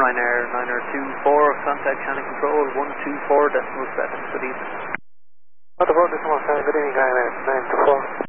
Ryanair 24, contact Shannon Control 124.7. Good evening. What about this one? Good evening, Ryanair 924.